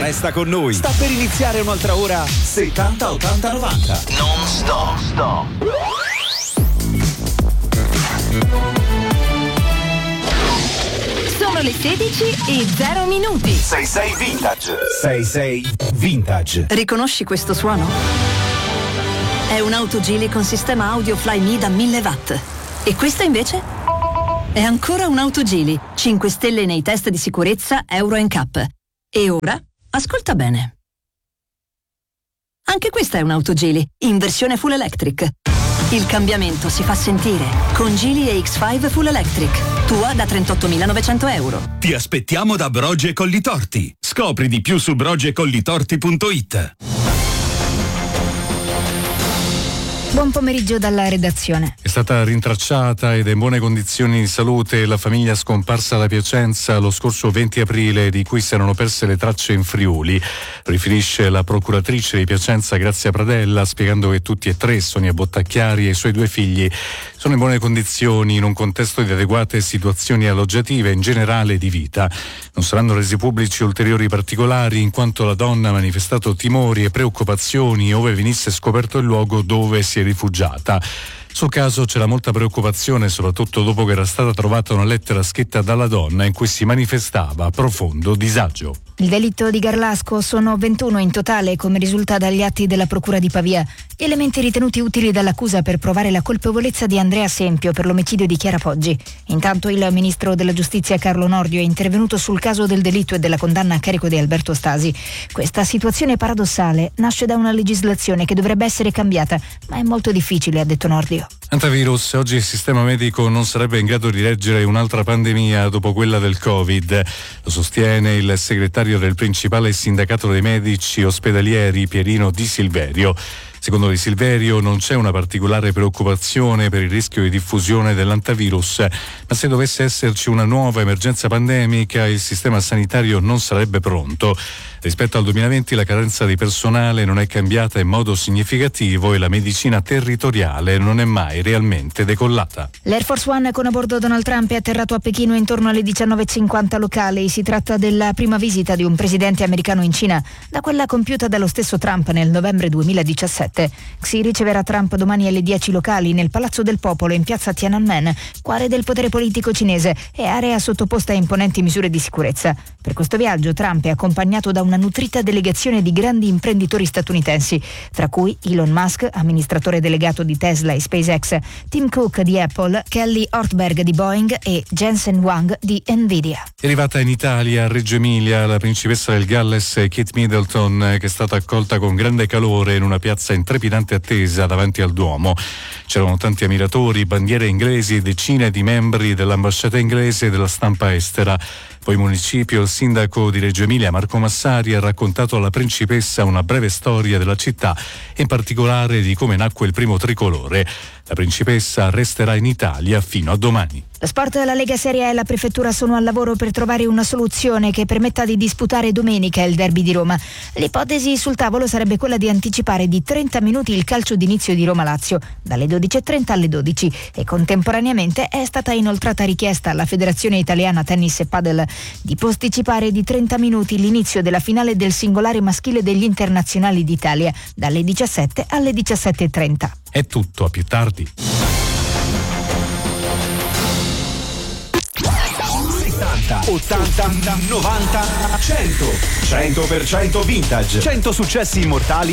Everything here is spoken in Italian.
Resta con noi. Sta per iniziare un'altra ora 70 80 90. Non stop. Sono le 16 e 0 minuti. 66 Vintage. 66 Vintage. Riconosci questo suono? È un'auto Geely con sistema audio Flyme da 1000 watt. E questa invece? È ancora un'auto Geely, 5 stelle nei test di sicurezza Euro NCAP. E ora, ascolta bene. Anche questa è un'auto Geely, in versione full electric. Il cambiamento si fa sentire con Geely EX5 Full Electric. Tua da 38.900 euro. Ti aspettiamo da Brogi e Collitorti. Scopri di più su brogiecollitorti.it. Buon pomeriggio dalla redazione. È stata rintracciata ed è in buone condizioni di salute la famiglia scomparsa da Piacenza lo scorso 20 aprile, di cui si erano perse le tracce in Friuli. Riferisce la procuratrice di Piacenza Grazia Pradella, spiegando che tutti e tre, Sonia Bottacchiari e i suoi 2 figli, sono in buone condizioni in un contesto di adeguate situazioni alloggiative e in generale di vita. Non saranno resi pubblici ulteriori particolari, in quanto la donna ha manifestato timori e preoccupazioni ove venisse scoperto il luogo dove si è rifugiata. Sul caso c'era molta preoccupazione, soprattutto dopo che era stata trovata una lettera scritta dalla donna in cui si manifestava profondo disagio. Il delitto di Garlasco sono 21 in totale, come risulta dagli atti della Procura di Pavia. Gli elementi ritenuti utili dall'accusa per provare la colpevolezza di Andrea Sempio per l'omicidio di Chiara Poggi. Intanto il ministro della Giustizia Carlo Nordio è intervenuto sul caso del delitto e della condanna a carico di Alberto Stasi. Questa situazione paradossale nasce da una legislazione che dovrebbe essere cambiata, ma è molto difficile, ha detto Nordio. Antivirus, oggi il sistema medico non sarebbe in grado di reggere un'altra pandemia dopo quella del Covid. Lo sostiene il segretario del principale sindacato dei medici ospedalieri, Pierino Di Silverio. Secondo Di Silverio non c'è una particolare preoccupazione per il rischio di diffusione dell'antivirus, ma se dovesse esserci una nuova emergenza pandemica il sistema sanitario non sarebbe pronto. Rispetto al 2020 la carenza di personale non è cambiata in modo significativo e la medicina territoriale non è mai realmente decollata. L'Air Force One con a bordo Donald Trump è atterrato a Pechino intorno alle 19:50 locali. Si tratta della prima visita di un presidente americano in Cina da quella compiuta dallo stesso Trump nel novembre 2017. Xi riceverà Trump domani alle 10 locali nel Palazzo del Popolo in piazza Tiananmen, cuore del potere politico cinese e area sottoposta a imponenti misure di sicurezza. Per questo viaggio Trump è accompagnato da una nutrita delegazione di grandi imprenditori statunitensi, tra cui Elon Musk, amministratore delegato di Tesla e SpaceX, Tim Cook di Apple, Kelly Ortberg di Boeing e Jensen Huang di Nvidia. È arrivata in Italia, a Reggio Emilia, la principessa del Galles Kate Middleton, che è stata accolta con grande calore in una piazza in trepidante attesa davanti al Duomo. C'erano tanti ammiratori, bandiere inglesi e decine di membri dell'ambasciata inglese e della stampa estera. Poi in municipio il sindaco di Reggio Emilia Marco Massari ha raccontato alla principessa una breve storia della città e in particolare di come nacque il primo tricolore. La principessa resterà in Italia fino a domani. Lo sport, la Lega Serie A e la Prefettura sono al lavoro per trovare una soluzione che permetta di disputare domenica il derby di Roma. L'ipotesi sul tavolo sarebbe quella di anticipare di 30 minuti il calcio d'inizio di Roma-Lazio, dalle 12:30 alle 12, e contemporaneamente è stata inoltrata richiesta alla Federazione Italiana Tennis e Padel di posticipare di 30 minuti l'inizio della finale del singolare maschile degli internazionali d'Italia, dalle 17 alle 17:30. È tutto, a più tardi. 80, 90, 100. 100% vintage. 100 successi immortali